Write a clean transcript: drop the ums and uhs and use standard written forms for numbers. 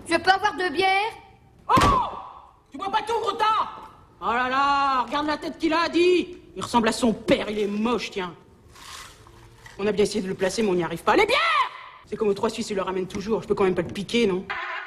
Je peux avoir 2 bières? Oh! Tu bois pas tout, gros tas! Oh là là, regarde la tête qu'il a, dit! Il ressemble à son père, il est moche, tiens. On a bien essayé de le placer, mais on n'y arrive pas. Les bières! C'est comme aux 3 Suisses, ils le ramènent toujours. Je peux quand même pas le piquer, non?